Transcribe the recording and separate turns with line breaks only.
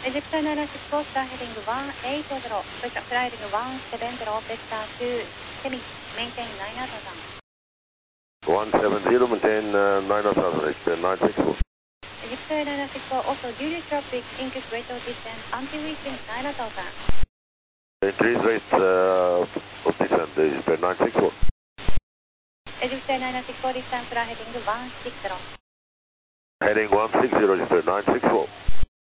Egypt 964, star heading 180, frequent flight heading 170, vector 2, Semi, maintain 9000.
170, maintain 9000, Egypt 964.
Egypt 964, also due to traffic, increase rate of descent until reaching 9000.
Increase rate of descent, Egypt 964.
Egypt 964, this time flight heading 160.
Heading 160, Egypt 964.